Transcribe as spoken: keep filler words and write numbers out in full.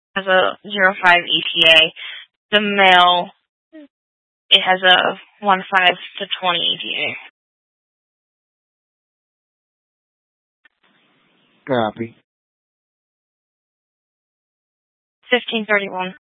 has a zero five E T A. The male, it has a one five to twenty E T A. Copy. fifteen thirty-one.